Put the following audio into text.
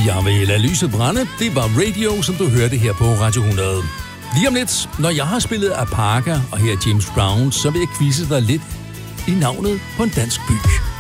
Jeg vil lade lyset brænde. Det var Radio, som du hørte her på Radio 100. Lige om lidt, når jeg har spillet Aparca og her James Brown, så vil jeg quizze dig lidt i navnet på en dansk by.